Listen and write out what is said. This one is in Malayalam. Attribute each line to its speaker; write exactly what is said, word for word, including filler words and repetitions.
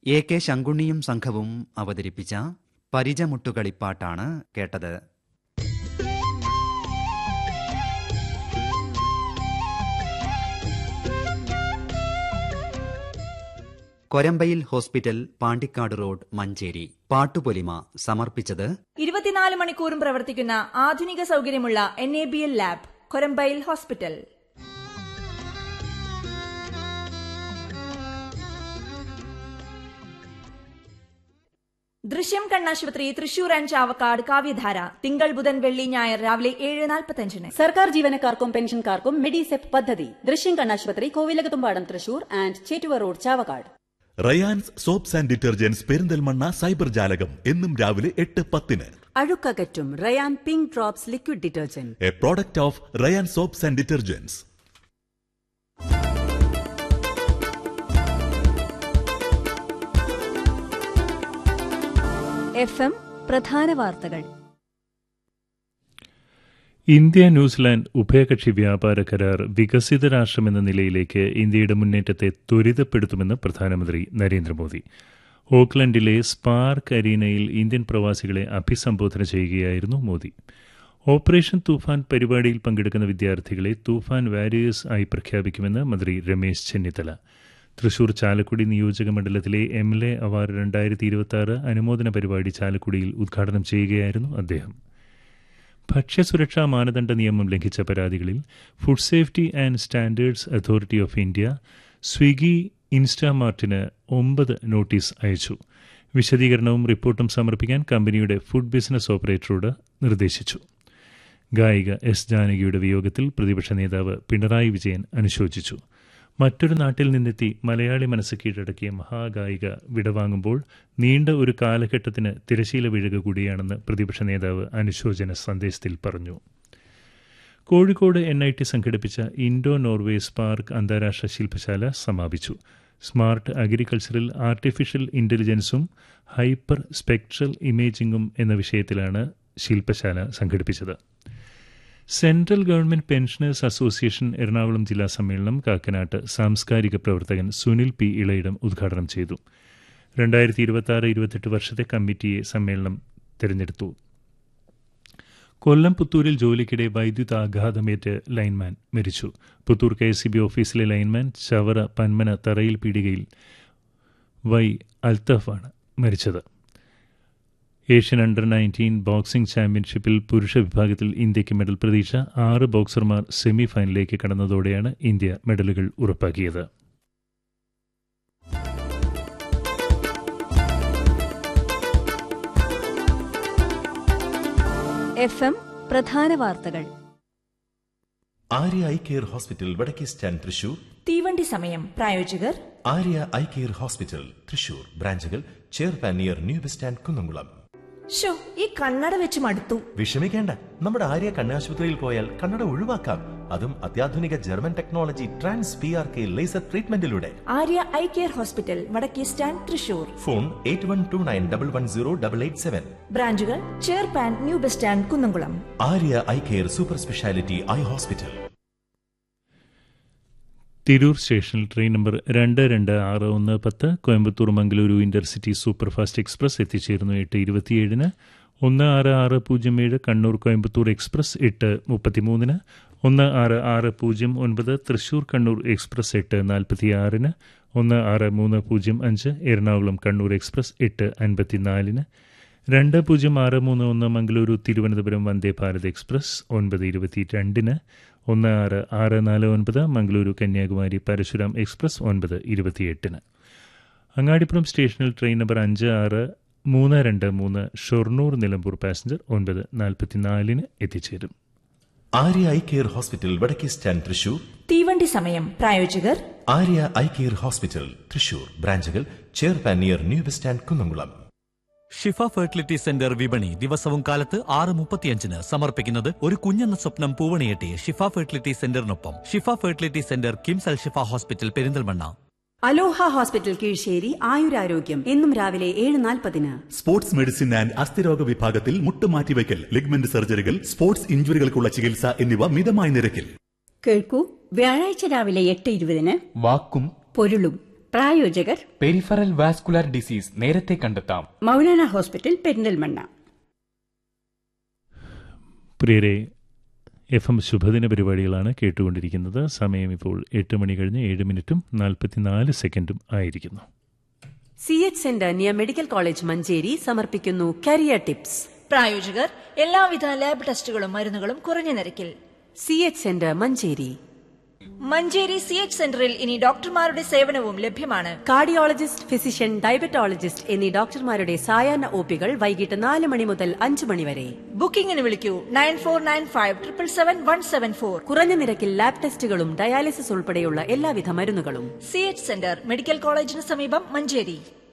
Speaker 1: എ കെ ശങ്കുണ്ണിയും സംഘവും അവതരിപ്പിച്ച പരിചമുട്ടുകളിപ്പാട്ടാണ് കേട്ടത്. Korambayil hospital, Pandikkad road, Manjeri. പാട്ടുപൊലിമ സമർപ്പിച്ചത്
Speaker 2: ഇരുപത്തിനാല് മണിക്കൂറും പ്രവർത്തിക്കുന്ന ആധുനിക സൗകര്യമുള്ള N A B L lab, Korambayil hospital. ദൃശ്യം കണ്ണാശുപത്രി തൃശൂർ ആൻഡ് ചാവക്കാട് കാവ്യധാര തിങ്കൾ ബുധൻ വെള്ളി ഞായർ രാവിലെ ഏഴ് നാൽപ്പത്തഞ്ചിന്.
Speaker 3: സർക്കാർ ജീവനക്കാർക്കും പെൻഷൻകാർക്കും മെഡിസെപ് പദ്ധതി. ദൃശ്യം കണ്ണാശുപത്രി, Kovilakathumpadam, Thrissur and Chettuva road, Chavakkad.
Speaker 4: Rayan's soaps and detergents Perinthalmanna cyber ജാലകം എന്നും രാവിലെ എട്ട് പത്തിന്.
Speaker 3: അഴുക്കകറ്റും Ryan pink drops liquid detergent,
Speaker 4: A product of Ryan soaps and detergents.
Speaker 5: F M പ്രധാന വാർത്തകൾ.
Speaker 6: ഇന്ത്യ ന്യൂസിലാൻഡ് ഉഭയകക്ഷി വ്യാപാര കരാർ വികസിത രാഷ്ട്രമെന്ന നിലയിലേക്ക് ഇന്ത്യയുടെ മുന്നേറ്റത്തെ ത്വരിതപ്പെടുത്തുമെന്ന് പ്രധാനമന്ത്രി നരേന്ദ്രമോദി. ഓക്ലൻഡിലെ സ്പാർക്ക് അരീനയിൽ ഇന്ത്യൻ പ്രവാസികളെ അഭിസംബോധന ചെയ്യുകയായിരുന്നു മോദി. ഓപ്പറേഷൻ തൂഫാൻ പരിപാടിയിൽ പങ്കെടുക്കുന്ന വിദ്യാർത്ഥികളെ തൂഫാൻ വാരിയേഴ്സ് ആയി പ്രഖ്യാപിക്കുമെന്ന് മന്ത്രി രമേശ് ചെന്നിത്തല. തൃശൂർ ചാലക്കുടി നിയോജക മണ്ഡലത്തിലെ എം എൽ എ അവാർഡ് രണ്ടായിരത്തി ഇരുപത്തി ആറ് അനുമോദന പരിപാടി ചാലക്കുടിയിൽ ഉദ്ഘാടനം ചെയ്യുകയായിരുന്നു അദ്ദേഹം. ഭക്ഷ്യസുരക്ഷാ മാനദണ്ഡ നിയമം ലംഘിച്ച പരാതികളിൽ food safety and standards authority of India Swiggy, ഇൻസ്റ്റാമാർട്ടിന് ഒമ്പത് നോട്ടീസ് അയച്ചു. വിശദീകരണവും റിപ്പോർട്ടും സമർപ്പിക്കാൻ കമ്പനിയുടെ ഫുഡ് ബിസിനസ് ഓപ്പറേറ്ററോട് നിർദ്ദേശിച്ചു. ഗായിക എസ് ജാനകിയുടെ വിയോഗത്തിൽ പ്രതിപക്ഷ നേതാവ് പിണറായി വിജയൻ അനുശോചിച്ചു. മറ്റൊരു നാട്ടിൽ നിന്നെത്തി മലയാളി മനസ്സ് കീഴടക്കിയ മഹാഗായിക വിടവാങ്ങുമ്പോൾ നീണ്ട ഒരു കാലഘട്ടത്തിന് തിരശീല വീഴുക കൂടിയാണെന്ന് പ്രതിപക്ഷ നേതാവ് അനുശോചന സന്ദേശത്തിൽ പറഞ്ഞു. കോഴിക്കോട് എൻ ഐ ടി സംഘടിപ്പിച്ച ഇൻഡോ നോർവേ സ്പാർക്ക് അന്താരാഷ്ട്ര ശില്പശാല സമാപിച്ചു. സ്മാർട്ട് അഗ്രികൾച്ചറിൽ ആർട്ടിഫിഷ്യൽ ഇന്റലിജൻസും ഹൈപ്പർ സ്പെക്ട്രൽ ഇമേജിംഗും എന്ന വിഷയത്തിലാണ് ശില്പശാല സംഘടിപ്പിച്ചത്. Central government pensioners association Ernakulam ജില്ലാ സമ്മേളനം കാക്കനാട്ട് സാംസ്കാരിക പ്രവർത്തകൻ സുനിൽ പി ഇളയിടം ഉദ്ഘാടനം ചെയ്തു. രണ്ടായിരത്തി ഇരുപത്തി ആറ് ഇരുപത്തെട്ട് വർഷത്തെ കമ്മിറ്റിയെ സമ്മേളനം തെരഞ്ഞെടുത്തു. കൊല്ലം പുത്തൂരിൽ ജോലിക്കിടെ വൈദ്യുതാഘാതമേറ്റ് ലൈൻമാൻ മരിച്ചു. Puthur K S C B ഓഫീസിലെ ലൈൻമാൻ ചവറ പന്മന തറയിൽ പീടികയിൽ വൈ അൽത്തഫാണ് മരിച്ചത്. ഏഷ്യൻ അണ്ടർ നയൻറ്റീൻ ബോക്സിംഗ് ചാമ്പ്യൻഷിപ്പിൽ പുരുഷ വിഭാഗത്തിൽ ഇന്ത്യയ്ക്ക് മെഡൽ പ്രതീക്ഷ. ആറ് ബോക്സർമാർ സെമി ഫൈനലിലേക്ക് കടന്നതോടെയാണ് ഇന്ത്യ മെഡലുകൾ ഉറപ്പാക്കിയത്.
Speaker 5: എഫ് എം പ്രധാന വാർത്തകൾ.
Speaker 7: ആര്യ ഐ കെയർ ഹോസ്പിറ്റൽ വടക്കേ സ്റ്റാൻഡ്, തൃശൂർ.
Speaker 2: തീവണ്ടി സമയം. പ്രായോജകർ
Speaker 7: Arya eye care hospital, Thrissur. ബ്രാഞ്ചുകൾ ചേർപ്പാൻ near new bus stand, Kunnamkulam.
Speaker 2: Show ഈ കണ്ണട വെച്ച് മടുത്തു.
Speaker 7: വിഷമിക്കേണ്ട, നമ്മുടെ ആര്യ കണ്ണാശുപത്രിയിൽ പോയാൽ കണ്ണട ഒഴിവാക്കാം. അതും അത്യാധുനിക German technology trans P R K laser ട്രീറ്റ്മെന്റിലൂടെ.
Speaker 2: Arya eye care hospital, വടക്കേ stand, Thrissur.
Speaker 7: Phone eight one two nine double one zero double eight seven.
Speaker 2: ബ്രാഞ്ചുകൾ ചേർപ്പാൻ, new bus stand, Kunnamkulam.
Speaker 7: Arya eye care super speciality eye hospital.
Speaker 6: Tirur സ്റ്റേഷനിൽ ട്രെയിൻ നമ്പർ രണ്ട് രണ്ട് ആറ് ഒന്ന് പത്ത് Coimbatore Mangaluru intercity superfast express എത്തിച്ചേരുന്നു എട്ട് ഇരുപത്തിയേഴിന്. ഒന്ന് ആറ് ആറ് പൂജ്യം ഏഴ് കണ്ണൂർ കോയമ്പത്തൂർ എക്സ്പ്രസ് എട്ട് മുപ്പത്തിമൂന്നിന്. ഒന്ന് ആറ് ആറ് പൂജ്യം ഒൻപത് തൃശൂർ കണ്ണൂർ എക്സ്പ്രസ് എട്ട് നാൽപ്പത്തിയാറിന്. ഒന്ന് ആറ് മൂന്ന് പൂജ്യം അഞ്ച് എറണാകുളം കണ്ണൂർ എക്സ്പ്രസ് എട്ട് അൻപത്തിനാലിന്. രണ്ട് പൂജ്യം ആറ് മൂന്ന് ഒന്ന് മംഗളൂരു തിരുവനന്തപുരം വന്ദേ ഭാരത് എക്സ്പ്രസ് ഒൻപത് ഇരുപത്തിരണ്ടിന്. ഒന്ന് ആറ് ആറ് നാല് ഒൻപത് മംഗളൂരു കന്യാകുമാരി പരശുരാം എക്സ്പ്രസ് ഒൻപത് ഇരുപത്തിയെട്ടിന്. അങ്ങാടിപ്പുറം സ്റ്റേഷനിൽ ട്രെയിൻ നമ്പർ അഞ്ച് ആറ് മൂന്ന് രണ്ട് മൂന്ന് ഷൊർണൂർ നിലമ്പൂർ പാസഞ്ചർ ഒൻപത് നാൽപ്പത്തിനാലിന് എത്തിച്ചേരും.
Speaker 7: ആര്യ ഐ കെയർ ഹോസ്പിറ്റൽ വടക്കേ സ്റ്റാൻഡ്, തൃശൂർ.
Speaker 2: തീവണ്ടി സമയം. പ്രായോജകർ
Speaker 7: Arya eye care hospital, Thrissur. ബ്രാഞ്ചുകൾ ചേർപ്പാൻ near new bus stand, Kunnamkulam.
Speaker 8: ഷിഫ ഫെർട്ടിലിറ്റി സെന്റർ വിപണി ദിവസവും കാലത്ത് ആറ് മുപ്പത്തിയഞ്ചിന് സമർപ്പിക്കുന്നത് ഒരു കുഞ്ഞെന്ന സ്വപ്നം പൂവണിയെട്ടി ഷിഫ ഫെർട്ടിലിറ്റി സെന്ററിനൊപ്പം. ഷിഫ ഫെർട്ടിലിറ്റി സെന്റർ കിംസ് അൽ ഷിഫ ഹോസ്പിറ്റൽ, പെരിന്തൽമണ്ണ.
Speaker 3: അലോഹ ഹോസ്പിറ്റൽ, കീഴ്ശേരി. ആയുരാരോഗ്യം എന്നും രാവിലെ ഏഴ് നാൽപ്പതിന്.
Speaker 4: സ്പോർട്സ് മെഡിസിൻ ആൻഡ് അസ്ഥിരോഗ വിഭാഗത്തിൽ മുട്ടുമാറ്റിവയ്ക്കൽ, ലിഗ്മെന്റ് സർജറികൾ, സ്പോർട്സ് ഇഞ്ചുറികൾക്കുള്ള ചികിത്സ എന്നിവ മിതമായ നിരക്കിൽ.
Speaker 9: കേൾക്കൂ, വ്യാഴാഴ്ച രാവിലെ എട്ട് ഇരുപതിന്
Speaker 10: വാക്കും
Speaker 9: പൊരുളും പ്രായോജകർ
Speaker 10: പെരിഫറൽ വാസ്കുലർ ഡിസീസ് നേരത്തെ കണ്ടെത്താം.
Speaker 9: മൗലാന ഹോസ്പിറ്റൽ, പെരിന്തൽമണ്ണ.
Speaker 6: പ്രിയരെ, എഫ് എം ശുഭദിന പരിപാടികളാണ് കേട്ടുകൊണ്ടിരിക്കുന്നത്. സമയം ഇപ്പോൾ എട്ട് മണി കഴിഞ്ഞ് ഏഴ് മിനിറ്റും നാൽപ്പത്തിനാല് സെക്കൻഡും ആയിരിക്കുന്നു.
Speaker 3: C H centre near medical college Manjeri സമർപ്പിക്കുന്നു കരിയർ ടിപ്സ്.
Speaker 2: പ്രായോജകർ എല്ലാവിധ ലാബ് ടെസ്റ്റുകളും മരുന്നുകളും കുറഞ്ഞ നിരക്കിൽ.
Speaker 3: C H centre Manjeri.
Speaker 2: Manjeri C H സെന്ററിൽ ഇനി ഡോക്ടർമാരുടെ സേവനവും ലഭ്യമാണ്.
Speaker 3: കാർഡിയോളജിസ്റ്റ്, ഫിസിഷ്യൻ, ഡയബറ്റോളജിസ്റ്റ് എന്നീ ഡോക്ടർമാരുടെ സായാഹ്ന ഒപികൾ വൈകിട്ട് നാല് മണി മുതൽ അഞ്ച് മണി വരെ.
Speaker 2: ബുക്കിംഗിന് വിളിക്കൂ nine four nine five triple seven one seven four.
Speaker 3: കുറഞ്ഞ നിരക്കിൽ ലാബ് ടെസ്റ്റുകളും ഡയാലിസിസ് ഉൾപ്പെടെയുള്ള എല്ലാവിധ മരുന്നുകളും.
Speaker 2: സി എച്ച് സെന്റർ മെഡിക്കൽ കോളേജിന് സമീപം, മഞ്ചേരി.